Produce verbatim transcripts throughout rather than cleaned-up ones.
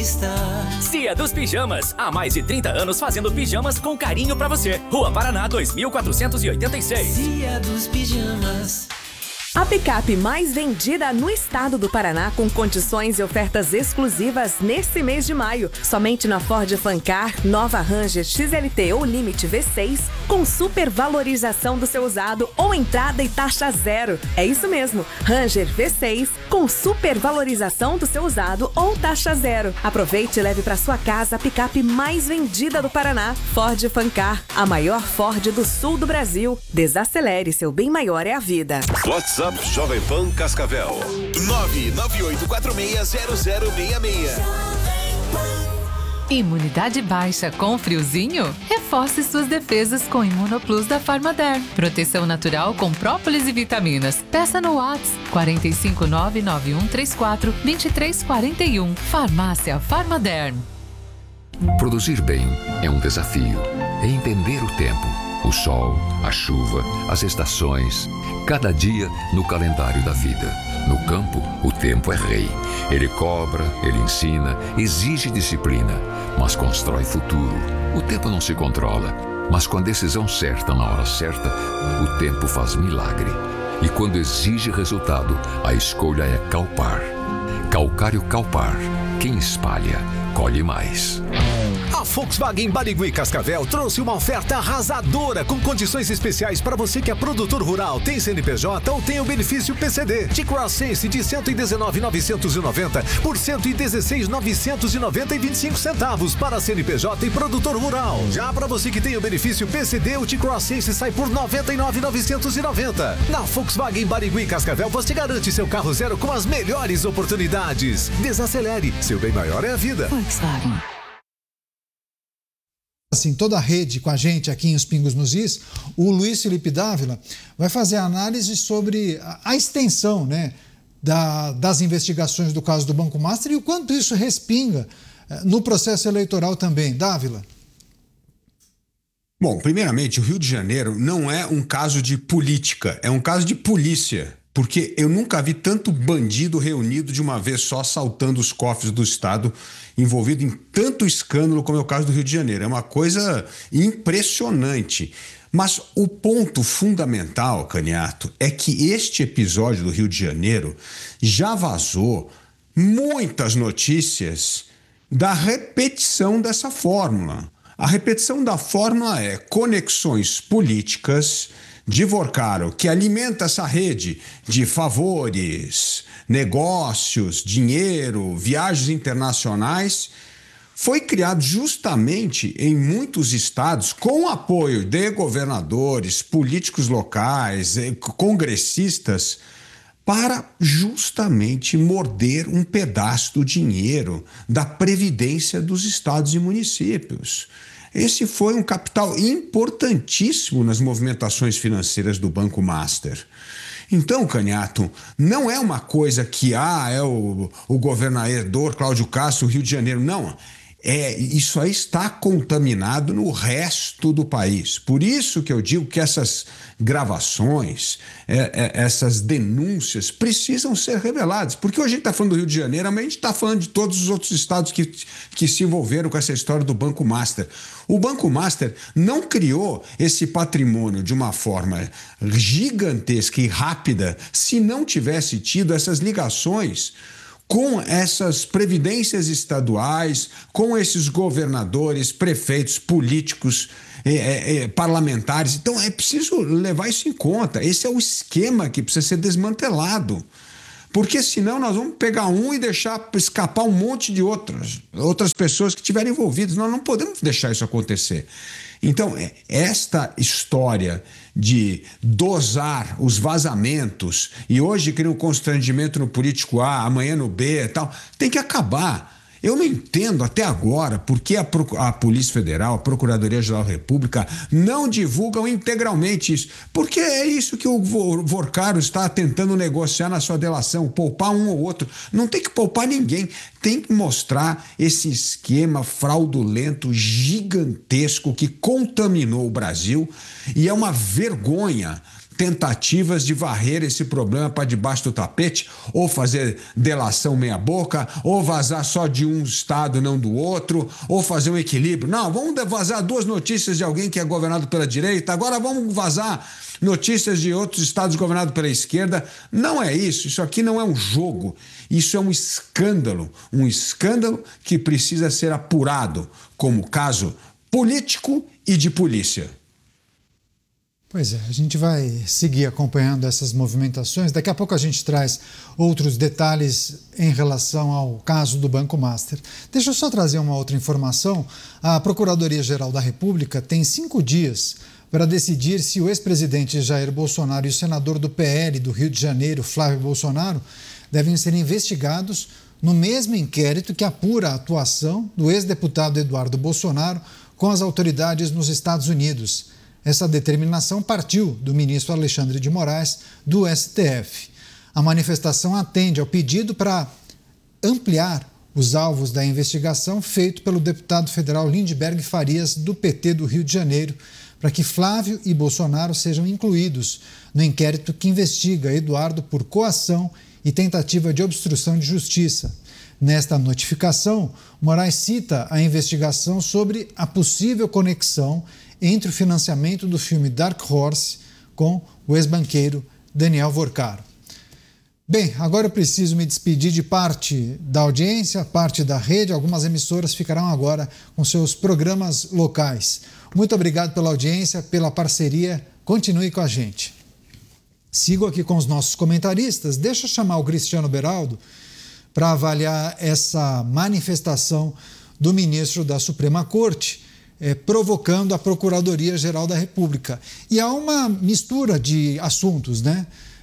está. Cia dos Pijamas, há mais de trinta anos fazendo pijamas com carinho pra você. Rua Paraná dois mil quatrocentos e oitenta e seis. Cia dos Pijamas. A picape mais vendida no estado do Paraná, com condições e ofertas exclusivas nesse mês de maio. Somente na Ford Fancar, nova Ranger X L T ou Limite V seis, com supervalorização do seu usado ou entrada e taxa zero. É isso mesmo, Ranger V seis com supervalorização do seu usado ou taxa zero. Aproveite e leve para sua casa a picape mais vendida do Paraná. Ford Fancar, a maior Ford do sul do Brasil. Desacelere, seu bem maior é a vida. WhatsApp Jovem Pan Cascavel. nove nove oito quatro seis zero zero seis seis. Imunidade baixa com friozinho? Reforce suas defesas com Imunoplus da Farmaderm. Proteção natural com própolis e vitaminas. Peça no WhatsApp quatro cinco nove nove um três quatro dois três quatro um. Farmácia Farmaderm. Produzir bem é um desafio. É entender o tempo, o sol, a chuva, as estações, cada dia no calendário da vida. No campo, o tempo é rei. Ele cobra, ele ensina, exige disciplina, mas constrói futuro. O tempo não se controla, mas com a decisão certa na hora certa, o tempo faz milagre. E quando exige resultado, a escolha é Calpar. Calcário Calpar. Quem espalha, colhe mais. A Volkswagen Barigui Cascavel trouxe uma oferta arrasadora com condições especiais para você que é produtor rural, tem C N P J ou tem o benefício P C D. T-Cross Sense de cento e dezenove mil novecentos e noventa por cento e dezesseis mil novecentos e noventa e vinte e cinco centavos para C N P J e produtor rural. Já para você que tem o benefício P C D, o T-Cross Sense sai por noventa e nove mil novecentos e noventa. Na Volkswagen Barigui Cascavel você garante seu carro zero com as melhores oportunidades. Desacelere, seu bem maior é a vida. Volkswagen. Assim, toda a rede com a gente aqui em Os Pingos nos Is, o Luiz Felipe Dávila vai fazer análise sobre a, a extensão, né, da, das investigações do caso do Banco Master e o quanto isso respinga eh, no processo eleitoral também. Dávila. Bom, primeiramente, o Rio de Janeiro não é um caso de política, é um caso de polícia. Porque eu nunca vi tanto bandido reunido de uma vez só assaltando os cofres do Estado, envolvido em tanto escândalo como é o caso do Rio de Janeiro. É uma coisa impressionante. Mas o ponto fundamental, Caniato, é que este episódio do Rio de Janeiro já vazou muitas notícias da repetição dessa fórmula. A repetição da fórmula é conexões políticas de Vorcaro, que alimenta essa rede de favores, negócios, dinheiro, viagens internacionais, foi criado justamente em muitos estados com o apoio de governadores, políticos locais, congressistas, para justamente morder um pedaço do dinheiro da previdência dos estados e municípios. Esse foi um capital importantíssimo nas movimentações financeiras do Banco Master. Então, Caniato, não é uma coisa que ah, é o, o governador Cláudio Castro, Rio de Janeiro. Não, é, isso aí está contaminado no resto do país. Por isso que eu digo que essas gravações, é, é, essas denúncias precisam ser reveladas. Porque hoje a gente está falando do Rio de Janeiro, mas a gente está falando de todos os outros estados que, que se envolveram com essa história do Banco Master. O Banco Master não criou esse patrimônio de uma forma gigantesca e rápida se não tivesse tido essas ligações com essas previdências estaduais, com esses governadores, prefeitos, políticos, é, é, parlamentares. Então é preciso levar isso em conta. Esse é o esquema que precisa ser desmantelado. Porque senão nós vamos pegar um e deixar escapar um monte de outras, outras pessoas que estiverem envolvidas. Nós não podemos deixar isso acontecer. Então, esta história de dosar os vazamentos e hoje cria um constrangimento no político A, amanhã no B e tal, tem que acabar. Eu não entendo até agora por que a, a Polícia Federal, a Procuradoria-Geral da República não divulgam integralmente isso. Porque é isso que o Vorcaro está tentando negociar na sua delação, poupar um ou outro. Não tem que poupar ninguém, tem que mostrar esse esquema fraudulento, gigantesco que contaminou o Brasil e é uma vergonha tentativas de varrer esse problema para debaixo do tapete, ou fazer delação meia-boca, ou vazar só de um estado, não do outro, ou fazer um equilíbrio. Não, vamos vazar duas notícias de alguém que é governado pela direita, agora vamos vazar notícias de outros estados governados pela esquerda. Não é isso, isso aqui não é um jogo, isso é um escândalo, um escândalo que precisa ser apurado como caso político e de polícia. Pois é, a gente vai seguir acompanhando essas movimentações. Daqui a pouco a gente traz outros detalhes em relação ao caso do Banco Master. Deixa eu só trazer uma outra informação. A Procuradoria-Geral da República tem cinco dias para decidir se o ex-presidente Jair Bolsonaro e o senador do P L do Rio de Janeiro, Flávio Bolsonaro, devem ser investigados no mesmo inquérito que apura a atuação do ex-deputado Eduardo Bolsonaro com as autoridades nos Estados Unidos. Essa determinação partiu do ministro Alexandre de Moraes, do S T F. A manifestação atende ao pedido para ampliar os alvos da investigação feito pelo deputado federal Lindbergh Farias, do P T do Rio de Janeiro, para que Flávio e Bolsonaro sejam incluídos no inquérito que investiga Eduardo por coação e tentativa de obstrução de justiça. Nesta notificação, Moraes cita a investigação sobre a possível conexão entre o financiamento do filme Dark Horse com o ex-banqueiro Daniel Vorcaro. Bem, agora eu preciso me despedir de parte da audiência, parte da rede. Algumas emissoras ficarão agora com seus programas locais. Muito obrigado pela audiência, pela parceria. Continue com a gente. Sigo aqui com os nossos comentaristas. Deixa eu chamar o Cristiano Beraldo para avaliar essa manifestação do ministro da Suprema Corte, eh, provocando a Procuradoria-Geral da República. E há uma mistura de assuntos, né?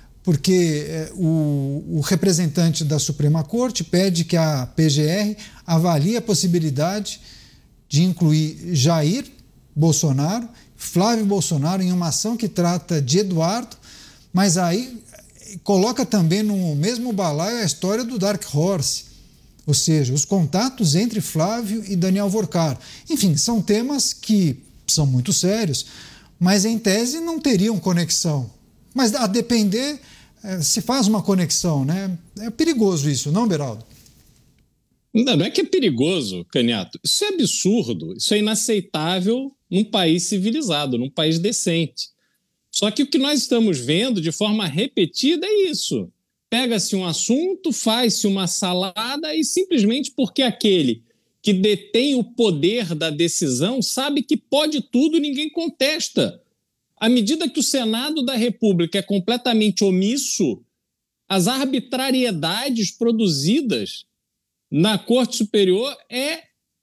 Porque eh, o, o representante da Suprema Corte pede que a P G R avalie a possibilidade de incluir Jair Bolsonaro, Flávio Bolsonaro em uma ação que trata de Eduardo, mas aí coloca também no mesmo balaio a história do Dark Horse, ou seja, os contatos entre Flávio e Daniel Vorcaro. Enfim, são temas que são muito sérios, mas em tese não teriam conexão. Mas a depender, se faz uma conexão, né? É perigoso isso, não, Beraldo? Não, não é que é perigoso, Caniato. Isso é absurdo, isso é inaceitável num país civilizado, num país decente. Só que o que nós estamos vendo de forma repetida é isso. Pega-se um assunto, faz-se uma salada e simplesmente porque aquele que detém o poder da decisão sabe que pode tudo e ninguém contesta. À medida que o Senado da República é completamente omisso, as arbitrariedades produzidas na Corte Superior é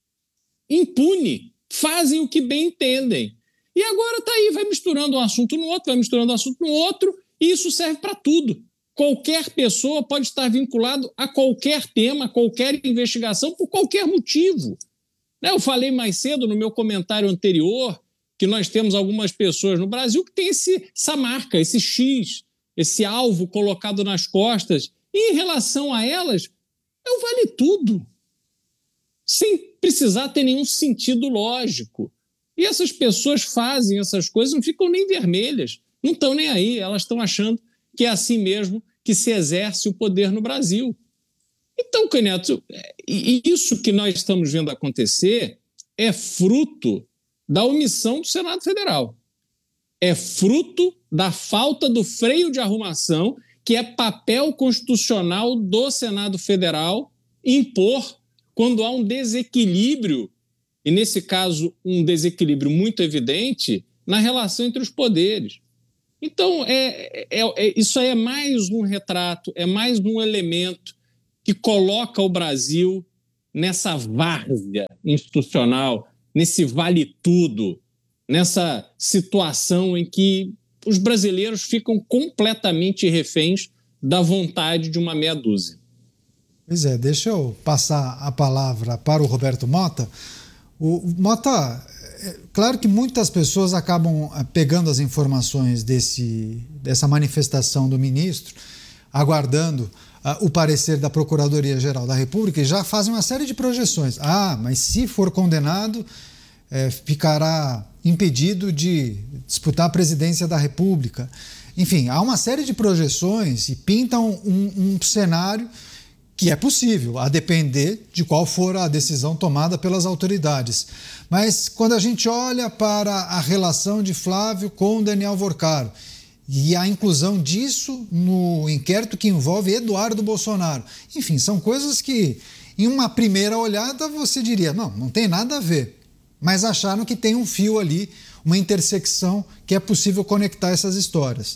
impune. Fazem o que bem entendem. E agora está aí, vai misturando um assunto no outro, vai misturando um assunto no outro, e isso serve para tudo. Qualquer pessoa pode estar vinculado a qualquer tema, a qualquer investigação, por qualquer motivo. Eu falei mais cedo no meu comentário anterior que nós temos algumas pessoas no Brasil que têm esse, essa marca, esse X, esse alvo colocado nas costas, e em relação a elas, eu vale tudo, sem precisar ter nenhum sentido lógico. E essas pessoas fazem essas coisas, não ficam nem vermelhas, não estão nem aí, elas estão achando que é assim mesmo que se exerce o poder no Brasil. Então, Caneto, isso que nós estamos vendo acontecer é fruto da omissão do Senado Federal. É fruto da falta do freio de arrumação, que é papel constitucional do Senado Federal impor quando há um desequilíbrio, e nesse caso um desequilíbrio muito evidente, na relação entre os poderes. Então, é, é, é, isso aí é mais um retrato, é mais um elemento que coloca o Brasil nessa várzea institucional, nesse vale-tudo, nessa situação em que os brasileiros ficam completamente reféns da vontade de uma meia dúzia. Pois é, deixa eu passar a palavra para o Roberto Mota. O Mota, é claro que muitas pessoas acabam pegando as informações desse, dessa manifestação do ministro, aguardando uh, o parecer da Procuradoria-Geral da República e já fazem uma série de projeções. Ah, mas se for condenado, é, ficará impedido de disputar a presidência da República. Enfim, há uma série de projeções e pintam um, um cenário que é possível, a depender de qual for a decisão tomada pelas autoridades. Mas quando a gente olha para a relação de Flávio com Daniel Vorcaro e a inclusão disso no inquérito que envolve Eduardo Bolsonaro, enfim, são coisas que, em uma primeira olhada, você diria, não, não tem nada a ver. Mas acharam que tem um fio ali, uma intersecção que é possível conectar essas histórias.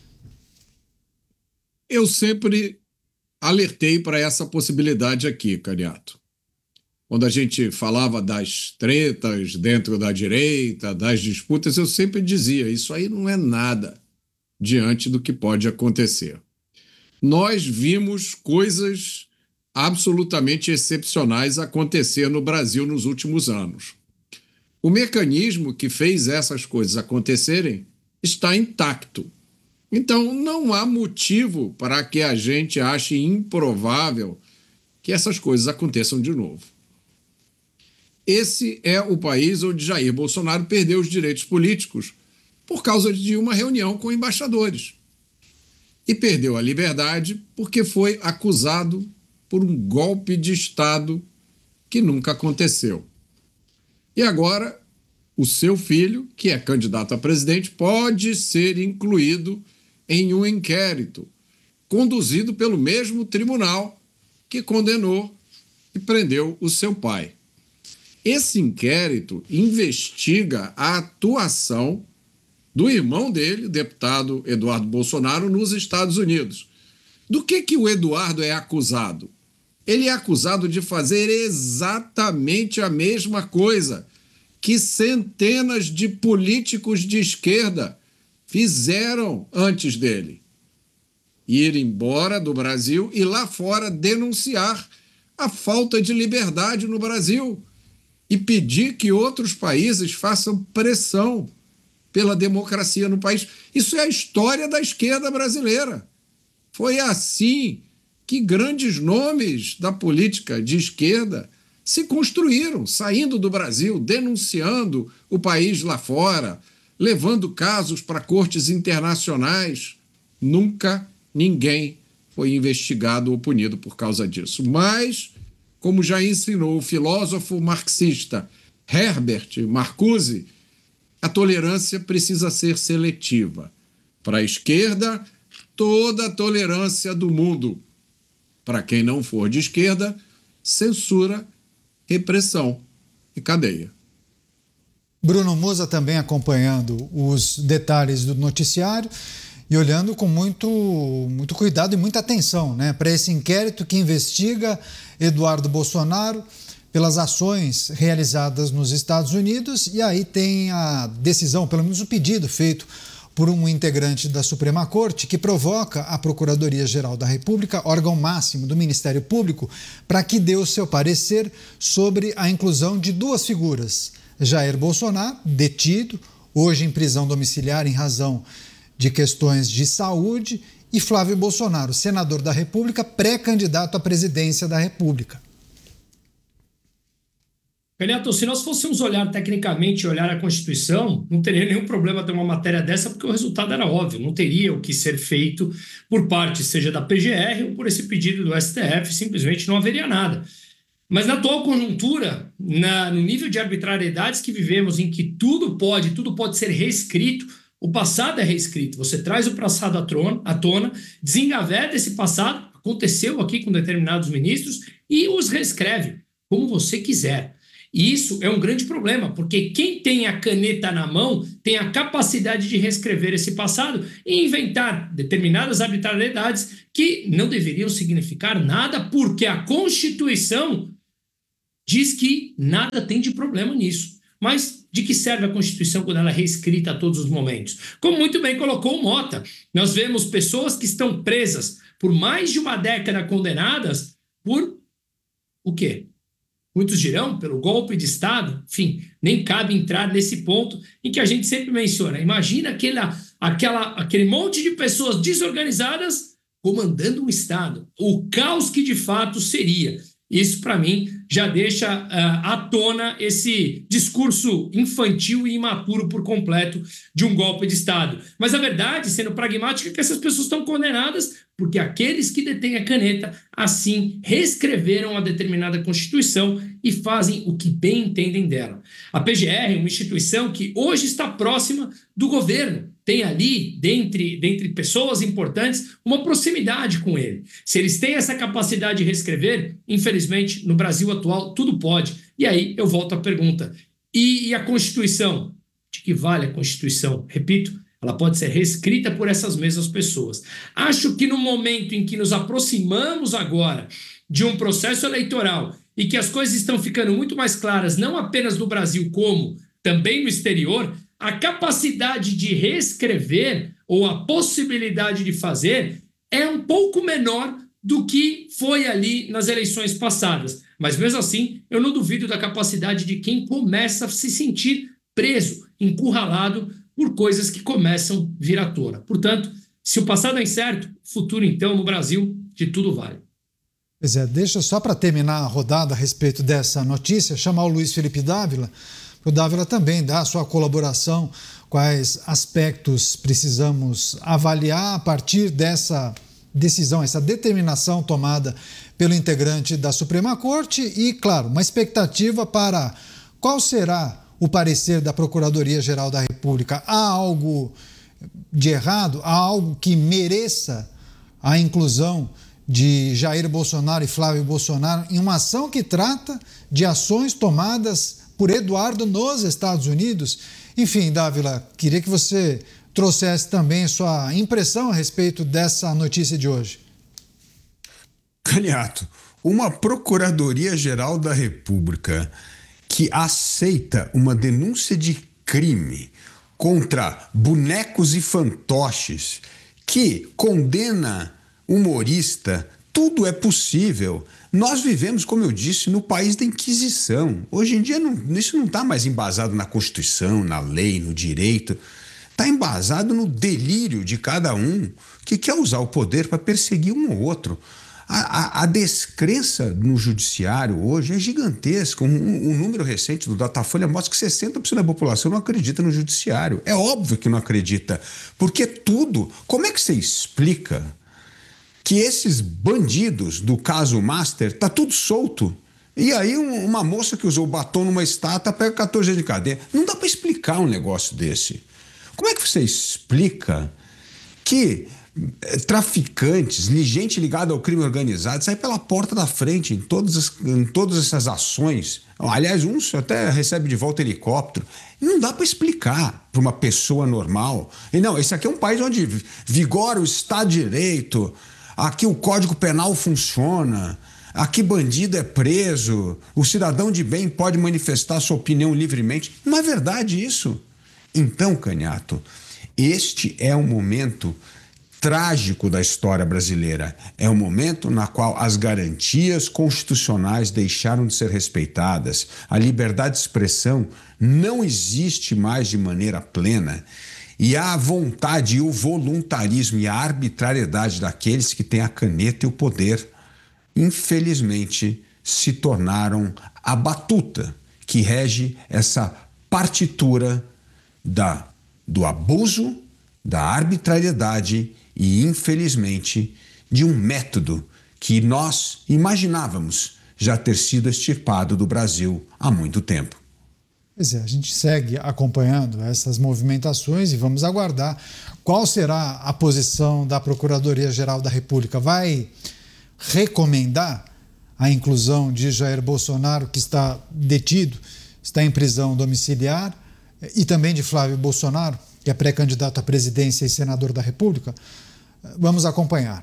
Eu sempre alertei para essa possibilidade aqui, Caniato. Quando a gente falava das tretas dentro da direita, das disputas, eu sempre dizia, isso aí não é nada diante do que pode acontecer. Nós vimos coisas absolutamente excepcionais acontecer no Brasil nos últimos anos. O mecanismo que fez essas coisas acontecerem está intacto. Então, não há motivo para que a gente ache improvável que essas coisas aconteçam de novo. Esse é o país onde Jair Bolsonaro perdeu os direitos políticos por causa de uma reunião com embaixadores. E perdeu a liberdade porque foi acusado por um golpe de Estado que nunca aconteceu. E agora, o seu filho, que é candidato a presidente, pode ser incluído em um inquérito conduzido pelo mesmo tribunal que condenou e prendeu o seu pai. Esse inquérito investiga a atuação do irmão dele, deputado Eduardo Bolsonaro, nos Estados Unidos. Do que que o Eduardo é acusado? Ele é acusado de fazer exatamente a mesma coisa que centenas de políticos de esquerda fizeram antes dele. Ir embora do Brasil e lá fora denunciar a falta de liberdade no Brasil e pedir que outros países façam pressão pela democracia no país. Isso é a história da esquerda brasileira. Foi assim que grandes nomes da política de esquerda se construíram, saindo do Brasil, denunciando o país lá fora, levando casos para cortes internacionais. Nunca ninguém foi investigado ou punido por causa disso. Mas, como já ensinou o filósofo marxista Herbert Marcuse, a tolerância precisa ser seletiva. Para a esquerda, toda a tolerância do mundo. Para quem não for de esquerda, censura, repressão e cadeia. Bruno Musa também acompanhando os detalhes do noticiário e olhando com muito, muito cuidado e muita atenção, né, para esse inquérito que investiga Eduardo Bolsonaro pelas ações realizadas nos Estados Unidos, e aí tem a decisão, pelo menos o pedido feito por um integrante da Suprema Corte, que provoca a Procuradoria-Geral da República, órgão máximo do Ministério Público, para que dê o seu parecer sobre a inclusão de duas figuras. Jair Bolsonaro, detido, hoje em prisão domiciliar em razão de questões de saúde, e Flávio Bolsonaro, senador da República, pré-candidato à presidência da República. Caniato, se nós fôssemos olhar tecnicamente, olhar a Constituição, não teria nenhum problema ter uma matéria dessa, porque o resultado era óbvio, não teria o que ser feito por parte, seja da P G R ou por esse pedido do S T F, simplesmente não haveria nada. Mas na atual conjuntura, na, no nível de arbitrariedades que vivemos, em que tudo pode, tudo pode ser reescrito, o passado é reescrito. Você traz o passado à tona, à tona, desengaveta esse passado, aconteceu aqui com determinados ministros, e os reescreve como você quiser. E isso é um grande problema, porque quem tem a caneta na mão tem a capacidade de reescrever esse passado e inventar determinadas arbitrariedades que não deveriam significar nada, porque a Constituição diz que nada tem de problema nisso. Mas de que serve a Constituição quando ela é reescrita a todos os momentos? Como muito bem colocou o Mota, nós vemos pessoas que estão presas por mais de uma década condenadas por o quê? Muitos dirão pelo golpe de Estado. Enfim, nem cabe entrar nesse ponto em que a gente sempre menciona. Imagina aquela, aquela, aquele monte de pessoas desorganizadas comandando um Estado. O caos que de fato seria. Isso, para mim, já deixa uh, à tona esse discurso infantil e imaturo por completo de um golpe de Estado. Mas a verdade, sendo pragmática, é que essas pessoas estão condenadas porque aqueles que detêm a caneta, assim, reescreveram a determinada Constituição e fazem o que bem entendem dela. A P G R é uma instituição que hoje está próxima do governo, tem ali, dentre, dentre pessoas importantes, uma proximidade com ele. Se eles têm essa capacidade de reescrever, infelizmente, no Brasil atual, tudo pode. E aí eu volto à pergunta. E, e a Constituição? De que vale a Constituição? Repito, ela pode ser reescrita por essas mesmas pessoas. Acho que no momento em que nos aproximamos agora de um processo eleitoral e que as coisas estão ficando muito mais claras, não apenas no Brasil, como também no exterior, a capacidade de reescrever ou a possibilidade de fazer é um pouco menor do que foi ali nas eleições passadas. Mas mesmo assim, eu não duvido da capacidade de quem começa a se sentir preso, encurralado por coisas que começam a vir à tona. Portanto, se o passado é incerto, o futuro, então, no Brasil, de tudo vale. Pois é, deixa só para terminar a rodada a respeito dessa notícia, chamar o Luiz Felipe Dávila. O Dávila também dá a sua colaboração, quais aspectos precisamos avaliar a partir dessa decisão, essa determinação tomada pelo integrante da Suprema Corte e, claro, uma expectativa para qual será o parecer da Procuradoria-Geral da República. Há algo de errado? Há algo que mereça a inclusão de Jair Bolsonaro e Flávio Bolsonaro em uma ação que trata de ações tomadas por Eduardo nos Estados Unidos? Enfim, Dávila, queria que você trouxesse também sua impressão a respeito dessa notícia de hoje. Caniato, uma Procuradoria-Geral da República que aceita uma denúncia de crime contra bonecos e fantoches, que condena humorista, tudo é possível. Nós vivemos, como eu disse, no país da Inquisição. Hoje em dia não, isso não está mais embasado na Constituição, na lei, no direito. Está embasado no delírio de cada um que quer usar o poder para perseguir um ou outro. A, a, a descrença no judiciário hoje é gigantesca. Um, um número recente do Datafolha mostra que sessenta por cento da população não acredita no judiciário. É óbvio que não acredita, porque tudo... Como é que você explica que esses bandidos do caso Master tá tudo solto? E aí um, uma moça que usou batom numa estátua pega quatorze anos de cadeia. Não dá para explicar um negócio desse. Como é que você explica que traficantes, gente ligada ao crime organizado, sai pela porta da frente em todas, as, em todas essas ações? Aliás, uns até recebe de volta helicóptero. Não dá para explicar para uma pessoa normal. E não, esse aqui é um país onde vigora o Estado de Direito, aqui o Código Penal funciona, aqui bandido é preso, o cidadão de bem pode manifestar sua opinião livremente. Não é verdade isso. Então, Caniato, este é um momento trágico da história brasileira. É um momento na qual as garantias constitucionais deixaram de ser respeitadas. A liberdade de expressão não existe mais de maneira plena. E a vontade, e o voluntarismo e a arbitrariedade daqueles que têm a caneta e o poder, infelizmente, se tornaram a batuta que rege essa partitura da, do abuso, da arbitrariedade e, infelizmente, de um método que nós imaginávamos já ter sido extirpado do Brasil há muito tempo. Pois é, a gente segue acompanhando essas movimentações e vamos aguardar qual será a posição da Procuradoria-Geral da República. Vai recomendar a inclusão de Jair Bolsonaro, que está detido, está em prisão domiciliar, e também de Flávio Bolsonaro, que é pré-candidato à presidência e senador da República? Vamos acompanhar.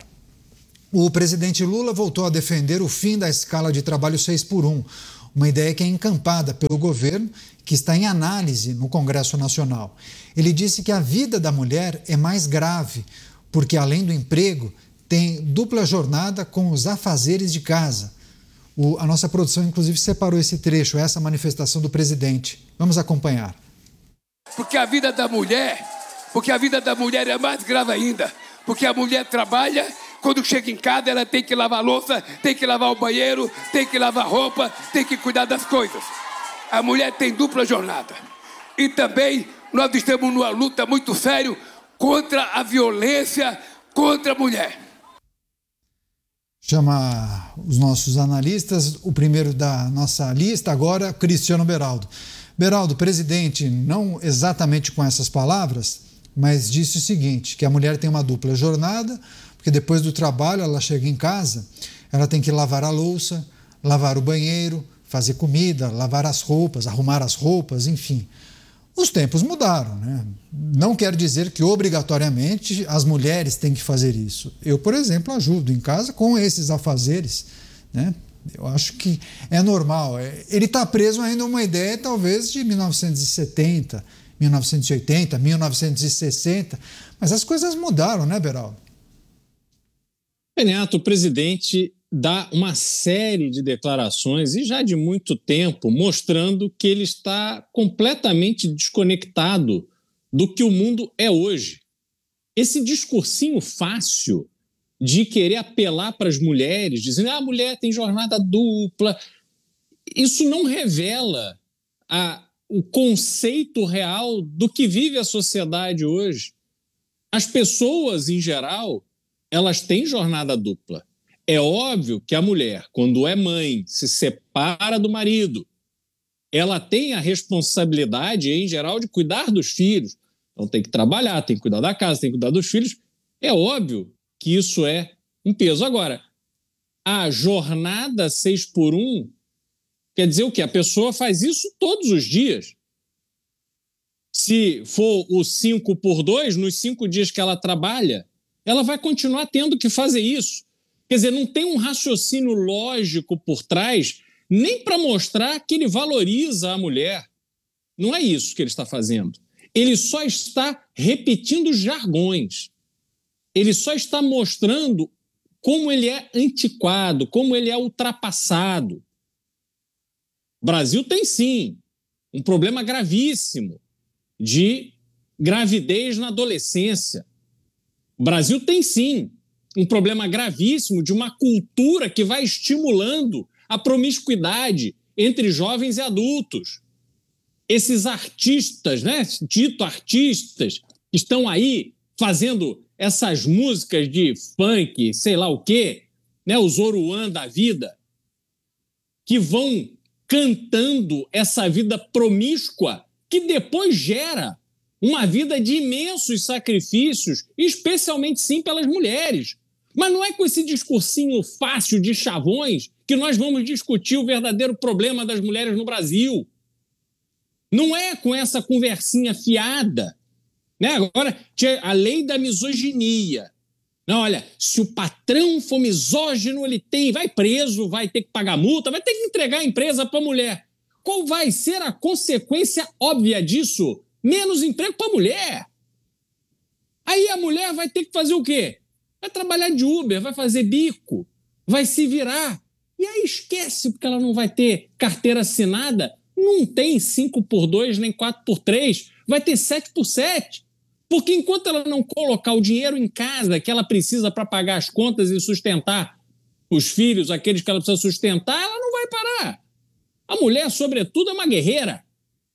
O presidente Lula voltou a defender o fim da escala de trabalho seis por um, uma ideia que é encampada pelo governo, que está em análise no Congresso Nacional. Ele disse que a vida da mulher é mais grave, porque além do emprego, tem dupla jornada com os afazeres de casa. O, a nossa produção, inclusive, separou esse trecho, essa manifestação do presidente. Vamos acompanhar. Porque a vida da mulher, porque a vida da mulher é mais grave ainda, porque a mulher trabalha quando chega em casa, ela tem que lavar a louça, tem que lavar o banheiro, tem que lavar roupa, tem que cuidar das coisas. A mulher tem dupla jornada. E também nós estamos numa luta muito séria contra a violência contra a mulher. Chama os nossos analistas, o primeiro da nossa lista agora, Cristiano Beraldo. Beraldo, presidente, não exatamente com essas palavras, mas disse o seguinte, que a mulher tem uma dupla jornada, porque depois do trabalho ela chega em casa, ela tem que lavar a louça, lavar o banheiro, fazer comida, lavar as roupas, arrumar as roupas, enfim. Os tempos mudaram, né? Não quer dizer que obrigatoriamente as mulheres têm que fazer isso. Eu, por exemplo, ajudo em casa com esses afazeres, né? Eu acho que é normal. Ele está preso ainda a uma ideia, talvez, de mil novecentos e setenta, mil novecentos e oitenta, mil novecentos e sessenta, mas as coisas mudaram, né, Beraldo? Renato, o presidente dá uma série de declarações, e já de muito tempo, mostrando que ele está completamente desconectado do que o mundo é hoje. Esse discursinho fácil de querer apelar para as mulheres, dizendo que ah, a mulher tem jornada dupla, isso não revela a, o conceito real do que vive a sociedade hoje. As pessoas, em geral, elas têm jornada dupla. É óbvio que a mulher, quando é mãe, se separa do marido, ela tem a responsabilidade, em geral, de cuidar dos filhos. Então tem que trabalhar, tem que cuidar da casa, tem que cuidar dos filhos. É óbvio que isso é um peso. Agora, a jornada seis por um quer dizer o quê? A pessoa faz isso todos os dias. Se for o cinco por dois, nos cinco dias que ela trabalha, ela vai continuar tendo que fazer isso. Quer dizer, não tem um raciocínio lógico por trás, nem para mostrar que ele valoriza a mulher. Não é isso que ele está fazendo. Ele só está repetindo jargões. Ele só está mostrando como ele é antiquado, como ele é ultrapassado. O Brasil tem, sim, um problema gravíssimo de gravidez na adolescência. O Brasil tem, sim, um problema gravíssimo de uma cultura que vai estimulando a promiscuidade entre jovens e adultos. Esses artistas, né, dito artistas, estão aí fazendo essas músicas de funk, sei lá o quê, né, os Oruan da vida, que vão cantando essa vida promíscua que depois gera uma vida de imensos sacrifícios, especialmente, sim, pelas mulheres. Mas não é com esse discursinho fácil de chavões que nós vamos discutir o verdadeiro problema das mulheres no Brasil. Não é com essa conversinha fiada. Né? Agora, a lei da misoginia. Não, olha, se o patrão for misógino, ele tem, vai preso, vai ter que pagar multa, vai ter que entregar a empresa para a mulher. Qual vai ser a consequência óbvia disso? Menos emprego para a mulher. Aí a mulher vai ter que fazer o quê? Vai trabalhar de Uber, vai fazer bico, vai se virar. E aí esquece, porque ela não vai ter carteira assinada, não tem cinco por dois nem quatro por três, vai ter sete por sete. Porque enquanto ela não colocar o dinheiro em casa que ela precisa para pagar as contas e sustentar os filhos, aqueles que ela precisa sustentar, ela não vai parar. A mulher, sobretudo, é uma guerreira.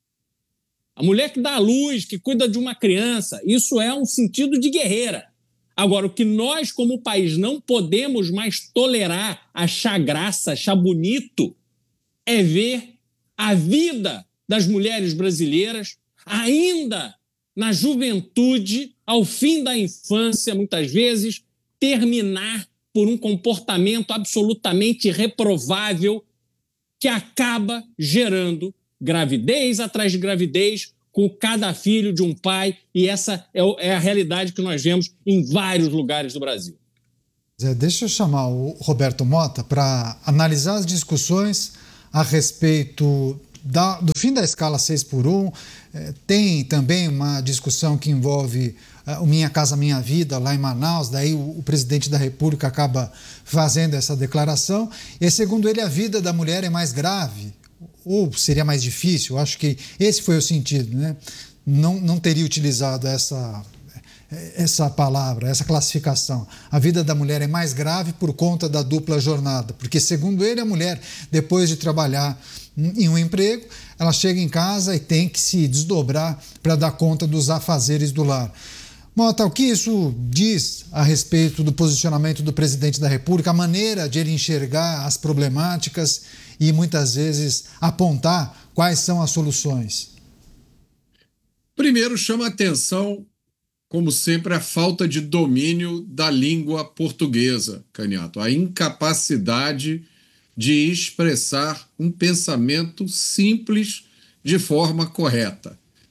A mulher que dá a luz, que cuida de uma criança, isso é um sentido de guerreira. Agora, o que nós, como país, não podemos mais tolerar, achar graça, achar bonito, é ver a vida das mulheres brasileiras ainda na juventude, ao fim da infância, muitas vezes, terminar por um comportamento absolutamente reprovável que acaba gerando gravidez atrás de gravidez com cada filho de um pai, e essa é a realidade que nós vemos em vários lugares do Brasil. Zé, deixa eu chamar o Roberto Mota para analisar as discussões a respeito da, do fim da escala seis por um. É, tem também uma discussão que envolve uh, o Minha Casa Minha Vida lá em Manaus, daí o, o presidente da República acaba fazendo essa declaração, e segundo ele a vida da mulher é mais grave, ou seria mais difícil. Eu acho que esse foi o sentido, né? Não, não teria utilizado essa, essa palavra, essa classificação. A vida da mulher é mais grave por conta da dupla jornada, porque, segundo ele, a mulher, depois de trabalhar em um emprego, ela chega em casa e tem que se desdobrar para dar conta dos afazeres do lar. Mota, o que isso diz a respeito do posicionamento do presidente da República, a maneira de ele enxergar as problemáticas e, muitas vezes, apontar quais são as soluções? Primeiro, chama atenção, como sempre, a falta de domínio da língua portuguesa, Caniato, a incapacidade de expressar um pensamento simples de forma correta.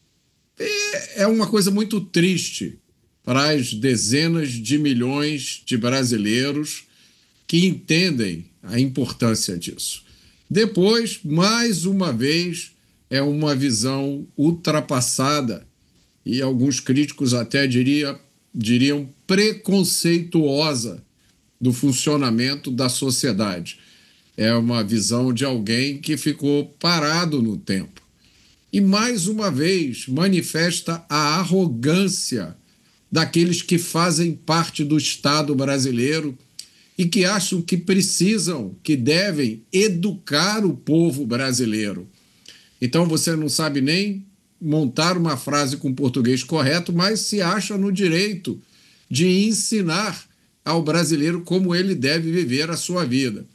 É uma coisa muito triste para as dezenas de milhões de brasileiros que entendem a importância disso. Depois, mais uma vez, é uma visão ultrapassada e alguns críticos até diria, diriam preconceituosa do funcionamento da sociedade. É uma visão de alguém que ficou parado no tempo. E, mais uma vez, manifesta a arrogância daqueles que fazem parte do Estado brasileiro e que acham que precisam, que devem educar o povo brasileiro. Então, você não sabe nem montar uma frase com português correto, mas se acha no direito de ensinar ao brasileiro como ele deve viver a sua vida.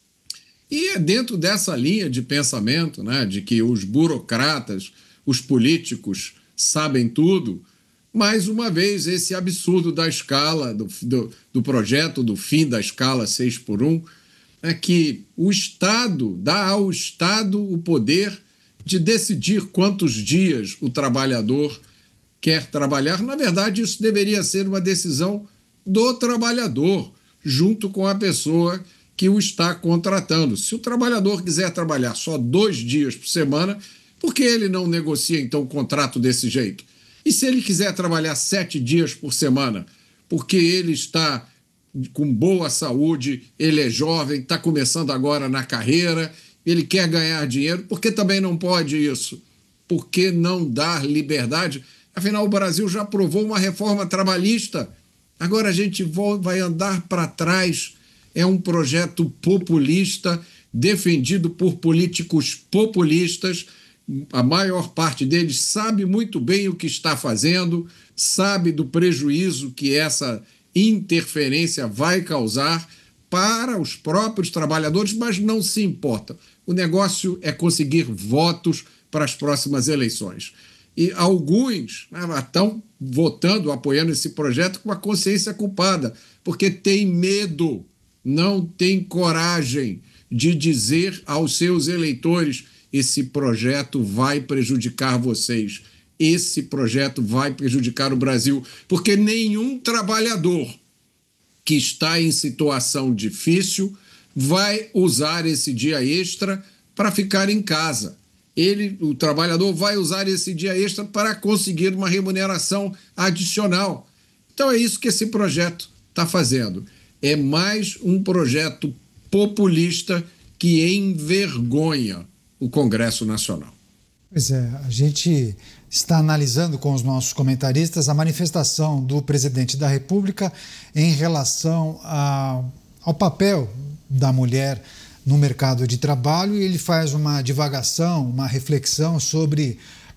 E é dentro dessa linha de pensamento, né, de que os burocratas, os políticos sabem tudo, mais uma vez esse absurdo da escala, do, do, do projeto do fim da escala seis por um, é que o Estado dá ao Estado o poder de decidir quantos dias o trabalhador quer trabalhar. Na verdade, isso deveria ser uma decisão do trabalhador, junto com a pessoa que o está contratando. Se o trabalhador quiser trabalhar só dois dias por semana, por que ele não negocia, então, o contrato desse jeito? E se ele quiser trabalhar sete dias por semana, porque ele está com boa saúde, ele é jovem, está começando agora na carreira, ele quer ganhar dinheiro, por que também não pode isso? Por que não dar liberdade? Afinal, o Brasil já aprovou uma reforma trabalhista. Agora a gente vai andar para trás. É um projeto populista, defendido por políticos populistas. A maior parte deles sabe muito bem o que está fazendo, sabe do prejuízo que essa interferência vai causar para os próprios trabalhadores, mas não se importa. O negócio é conseguir votos para as próximas eleições. E alguns, né, estão votando, apoiando esse projeto com a consciência culpada, porque tem medo, não tem coragem de dizer aos seus eleitores: esse projeto vai prejudicar vocês, esse projeto vai prejudicar o Brasil, porque nenhum trabalhador que está em situação difícil vai usar esse dia extra para ficar em casa. Ele, o trabalhador vai usar esse dia extra para conseguir uma remuneração adicional. Então é isso que esse projeto está fazendo. É mais um projeto populista que envergonha o Congresso Nacional. Pois é, a gente está analisando com os nossos comentaristas a manifestação do presidente da República em relação a, ao papel da mulher no mercado de trabalho, e ele faz uma divagação, uma reflexão sobre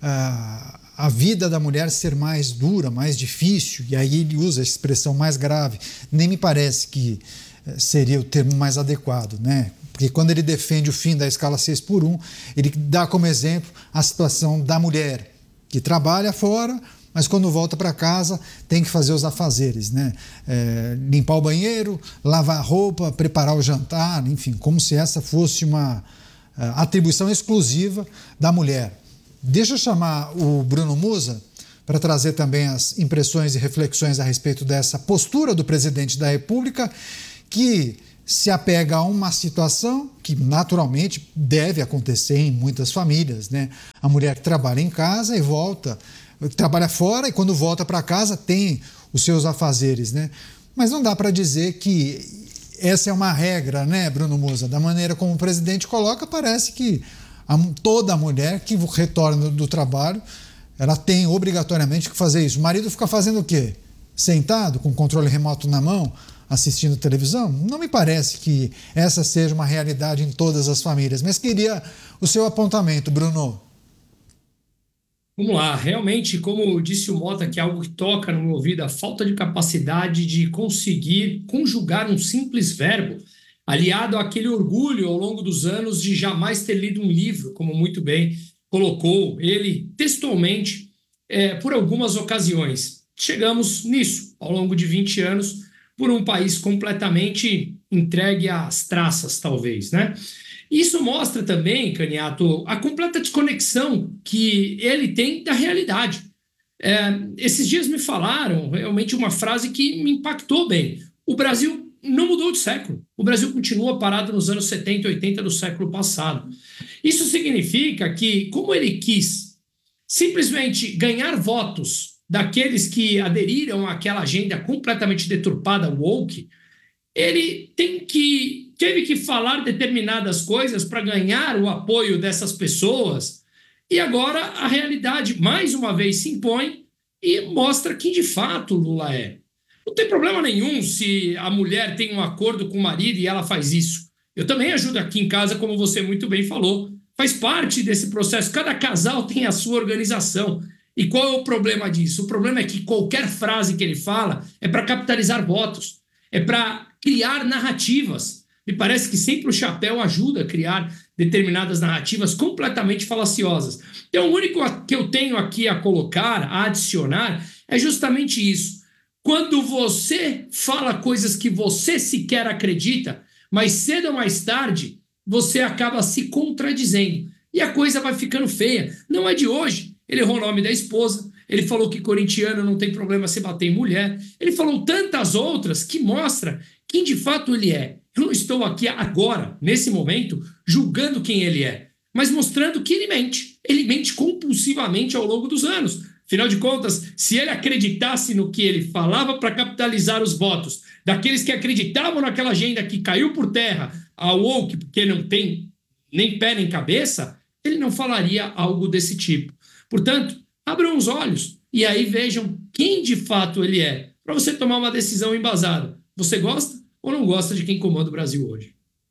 uh, a vida da mulher ser mais dura, mais difícil, e aí ele usa a expressão mais grave. Nem me parece que seria o termo mais adequado, né? Porque quando ele defende o fim da escala seis por um, ele dá como exemplo a situação da mulher, que trabalha fora, mas quando volta para casa tem que fazer os afazeres, né? É, limpar o banheiro, lavar a roupa, preparar o jantar, enfim, como se essa fosse uma uh, atribuição exclusiva da mulher. Deixa eu chamar o Bruno Musa para trazer também as impressões e reflexões a respeito dessa postura do presidente da República, que se apega a uma situação que naturalmente deve acontecer em muitas famílias, né? A mulher que trabalha em casa e volta, trabalha fora e quando volta para casa tem os seus afazeres, né? Mas não dá para dizer que essa é uma regra, né, Bruno Musa? Da maneira como o presidente coloca, parece que a, toda mulher que retorna do, do trabalho, ela tem obrigatoriamente que fazer isso. O marido fica fazendo o quê? sentado com o controle remoto na mão, assistindo televisão? Não me parece que essa seja uma realidade em todas as famílias, mas queria o seu apontamento, Bruno. Vamos lá, realmente, como disse o Mota, que é algo que toca no meu ouvido, a falta de capacidade de conseguir conjugar um simples verbo, aliado àquele orgulho ao longo dos anos de jamais ter lido um livro, como muito bem colocou ele textualmente, é, por algumas ocasiões. Chegamos nisso, ao longo de vinte anos, por um país completamente entregue às traças, talvez, né? Isso mostra também, Caniato, a completa desconexão que ele tem da realidade. É, esses dias me falaram realmente uma frase que me impactou bem. O Brasil não mudou de século. O Brasil continua parado nos anos setenta e oitenta do século passado. Isso significa que, como ele quis simplesmente ganhar votos daqueles que aderiram àquela agenda completamente deturpada, woke, ele tem que, teve que falar determinadas coisas para ganhar o apoio dessas pessoas, e agora a realidade, mais uma vez, se impõe e mostra que, de fato, Lula é. Não tem problema nenhum se a mulher tem um acordo com o marido e ela faz isso. Eu também ajudo aqui em casa, como você muito bem falou. Faz parte desse processo. Cada casal tem a sua organização. E qual é o problema disso? O problema é que qualquer frase que ele fala é para capitalizar votos, é para criar narrativas. Me parece que sempre o chapéu ajuda a criar determinadas narrativas completamente falaciosas. Então, o único que eu tenho aqui a colocar, a adicionar, é justamente isso. Quando você fala coisas que você sequer acredita, mas cedo ou mais tarde, você acaba se contradizendo. E a coisa vai ficando feia. Não é de hoje. Ele errou o nome da esposa, ele falou que corintiano não tem problema se bater em mulher, ele falou tantas outras que mostra quem de fato ele é. Eu não estou aqui agora, nesse momento, julgando quem ele é, mas mostrando que ele mente. Ele mente compulsivamente ao longo dos anos. Afinal de contas, se ele acreditasse no que ele falava para capitalizar os votos daqueles que acreditavam naquela agenda que caiu por terra, a woke, porque não tem nem pé nem cabeça, ele não falaria algo desse tipo. Portanto, abram os olhos e aí vejam quem de fato ele é, para você tomar uma decisão embasada. Você gosta ou não gosta de quem comanda o Brasil hoje?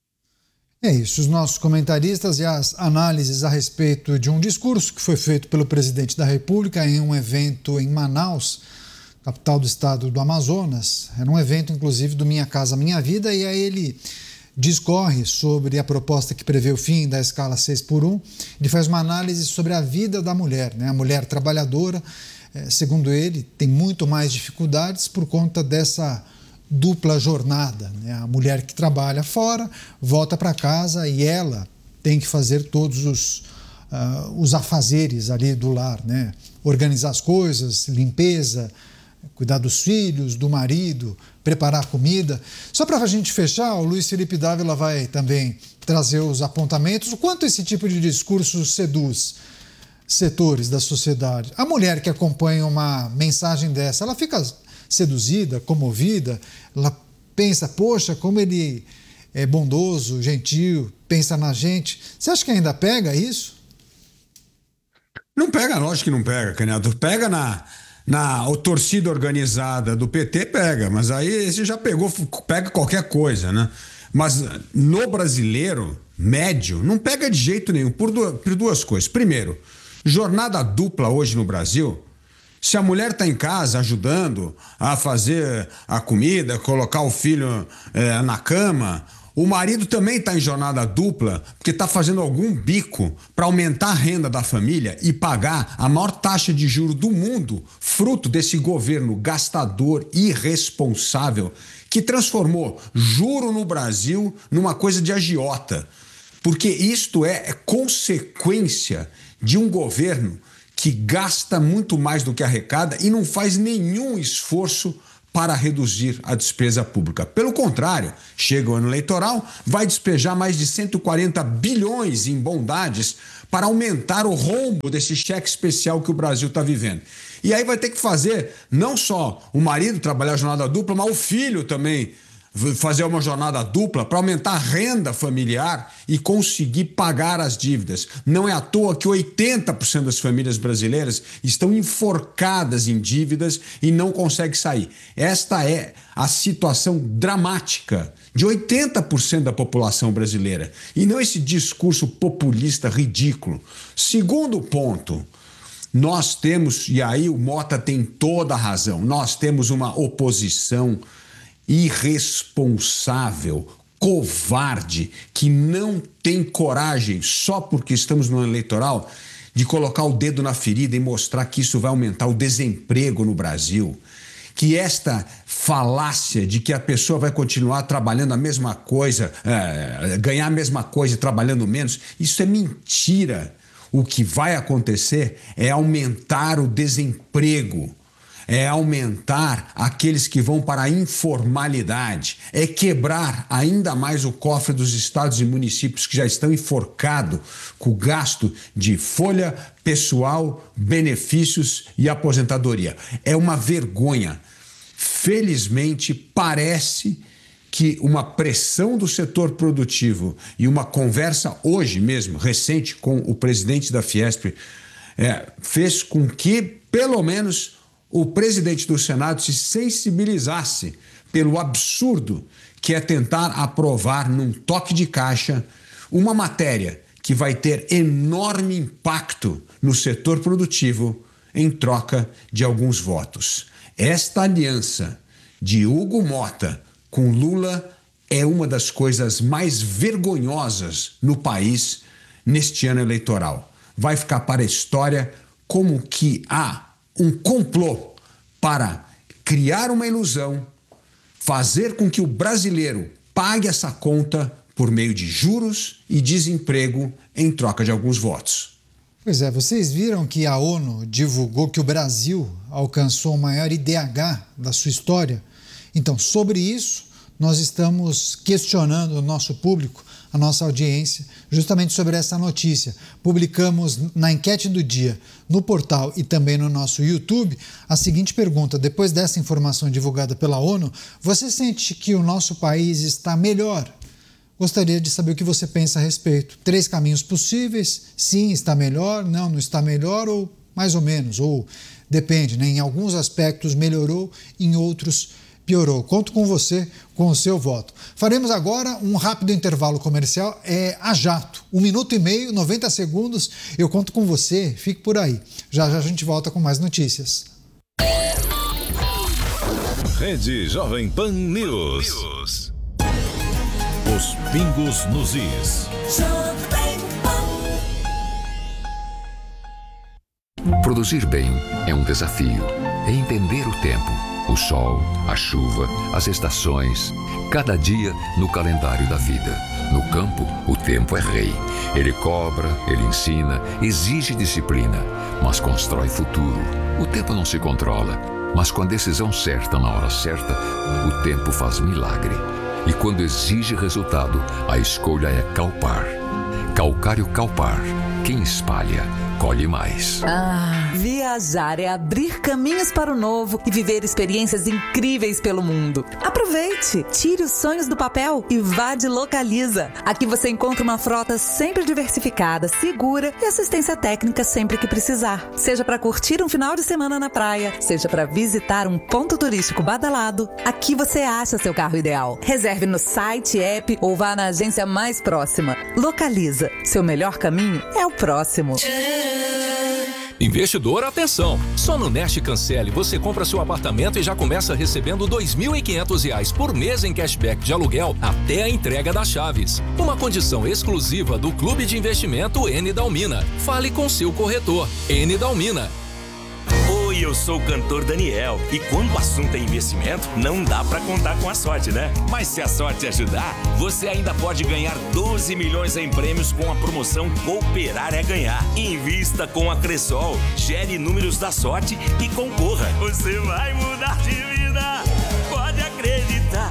É isso, os nossos comentaristas e as análises a respeito de um discurso que foi feito pelo presidente da República em um evento em Manaus, capital do estado do Amazonas. Era um evento, inclusive, do Minha Casa Minha Vida, e aí ele discorre sobre a proposta que prevê o fim da escala seis por um. Ele faz uma análise sobre a vida da mulher, né? A mulher trabalhadora, eh, segundo ele, tem muito mais dificuldades por conta dessa dupla jornada, né? A mulher que trabalha fora, volta para casa e ela tem que fazer todos os, uh, os afazeres ali do lar, né? Organizar as coisas, limpeza, cuidar dos filhos, do marido, preparar a comida. Só para a gente fechar, o Luiz Felipe Dávila vai também trazer os apontamentos. O quanto esse tipo de discurso seduz setores da sociedade? A mulher que acompanha uma mensagem dessa, ela fica seduzida, comovida, ela pensa, poxa, como ele é bondoso, gentil, pensa na gente. Você acha que ainda pega isso? Não pega, lógico que não pega, Caniato. Pega na... Na a torcida organizada do P T pega, mas aí esse já pegou, pega qualquer coisa, né? Mas no brasileiro médio não pega de jeito nenhum, por duas, por duas coisas. Primeiro, jornada dupla hoje no Brasil. Se a mulher está em casa ajudando a fazer a comida, colocar o filho é, na cama, o marido também está em jornada dupla, porque está fazendo algum bico para aumentar a renda da família e pagar a maior taxa de juros do mundo, fruto desse governo gastador irresponsável que transformou juro no Brasil numa coisa de agiota. Porque isto é consequência de um governo que gasta muito mais do que arrecada e não faz nenhum esforço para reduzir a despesa pública. Pelo contrário, chega o ano eleitoral, vai despejar mais de cento e quarenta bilhões em bondades para aumentar o rombo desse cheque especial que o Brasil está vivendo. E aí vai ter que fazer não só o marido trabalhar a jornada dupla, mas o filho também fazer uma jornada dupla para aumentar a renda familiar e conseguir pagar as dívidas. Não é à toa que oitenta por cento das famílias brasileiras estão enforcadas em dívidas e não conseguem sair. Esta é a situação dramática de oitenta por cento da população brasileira. E não esse discurso populista ridículo. Segundo ponto, nós temos, e aí o Mota tem toda a razão, nós temos uma oposição irresponsável, covarde, que não tem coragem, só porque estamos no ano eleitoral, de colocar o dedo na ferida e mostrar que isso vai aumentar o desemprego no Brasil. Que esta falácia de que a pessoa vai continuar trabalhando a mesma coisa, é, ganhar a mesma coisa e trabalhando menos, isso é mentira. O que vai acontecer é aumentar o desemprego. É aumentar aqueles que vão para a informalidade, é quebrar ainda mais o cofre dos estados e municípios que já estão enforcados com o gasto de folha pessoal, benefícios e aposentadoria. É uma vergonha. Felizmente, parece que uma pressão do setor produtivo e uma conversa hoje mesmo, recente, com o presidente da Fiesp, é, fez com que, pelo menos, o presidente do Senado se sensibilizasse pelo absurdo que é tentar aprovar num toque de caixa uma matéria que vai ter enorme impacto no setor produtivo em troca de alguns votos. Esta aliança de Hugo Mota com Lula é uma das coisas mais vergonhosas no país neste ano eleitoral. Vai ficar para a história como que há um complô para criar uma ilusão, fazer com que o brasileiro pague essa conta por meio de juros e desemprego em troca de alguns votos. Pois é, vocês viram que a ONU divulgou que o Brasil alcançou o maior I D H da sua história? Então, sobre isso, nós estamos questionando o nosso público, a nossa audiência, justamente sobre essa notícia. Publicamos na enquete do dia, no portal e também no nosso YouTube, a seguinte pergunta: depois dessa informação divulgada pela ONU, você sente que o nosso país está melhor? Gostaria de saber o que você pensa a respeito. Três caminhos possíveis: sim, está melhor, não, não está melhor, ou mais ou menos, ou depende, né? Em alguns aspectos melhorou, em outros piorou. Conto com você, com o seu voto. Faremos agora um rápido intervalo comercial, é a jato. Um minuto e meio, noventa segundos. Eu conto com você, fique por aí. Já já a gente volta com mais notícias. Rede Jovem Pan News. News. Os pingos nos is. Produzir bem é um desafio. É entender o tempo. O sol, a chuva, as estações, cada dia no calendário da vida. No campo, o tempo é rei. Ele cobra, ele ensina, exige disciplina, mas constrói futuro. O tempo não se controla, mas com a decisão certa na hora certa, o tempo faz milagre. E quando exige resultado, a escolha é Calpar. Calcário Calpar. Quem espalha, colhe mais. Ah, viajar é abrir caminhos para o novo e viver experiências incríveis pelo mundo. Aproveite, tire os sonhos do papel e vá de Localiza. Aqui você encontra uma frota sempre diversificada, segura e assistência técnica sempre que precisar. Seja para curtir um final de semana na praia, seja para visitar um ponto turístico badalado, aqui você acha seu carro ideal. Reserve no site, app ou vá na agência mais próxima. Localiza, seu melhor caminho é o próximo. Investidor, atenção! Só no Neste Cancele você compra seu apartamento e já começa recebendo dois mil e quinhentos reais por mês em cashback de aluguel até a entrega das chaves. Uma condição exclusiva do Clube de Investimento N Dalmina. Fale com seu corretor. N Dalmina. Oi, eu sou o cantor Daniel e quando o assunto é investimento, não dá pra contar com a sorte, né? Mas se a sorte ajudar, você ainda pode ganhar doze milhões em prêmios com a promoção Cooperar é Ganhar. Invista com a Cressol, gere números da sorte e concorra. Você vai mudar de vida, pode acreditar,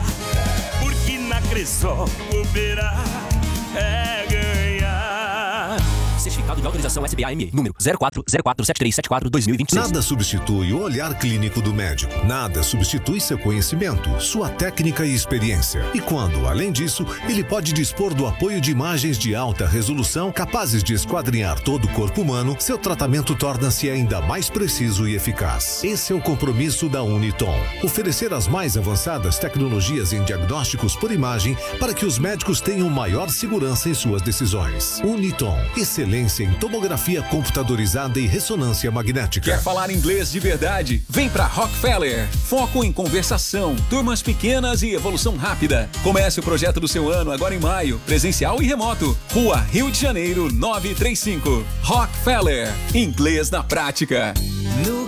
porque na Cressol Cooperar é ganhar. C Certificado de autorização S B A M E, número zero quatro zero quatro sete três sete quatro dois mil e vinte e seis. Nada substitui o olhar clínico do médico. Nada substitui seu conhecimento, sua técnica e experiência. E quando, além disso, ele pode dispor do apoio de imagens de alta resolução capazes de esquadrinhar todo o corpo humano, seu tratamento torna-se ainda mais preciso e eficaz. Esse é o compromisso da Unitom. Oferecer as mais avançadas tecnologias em diagnósticos por imagem para que os médicos tenham maior segurança em suas decisões. Unitom. Excelência em tomografia computadorizada e ressonância magnética. Quer falar inglês de verdade? Vem pra Rockefeller. Foco em conversação, turmas pequenas e evolução rápida. Comece o projeto do seu ano agora em maio, presencial e remoto. Rua Rio de Janeiro, novecentos e trinta e cinco. Rockefeller. Inglês na prática.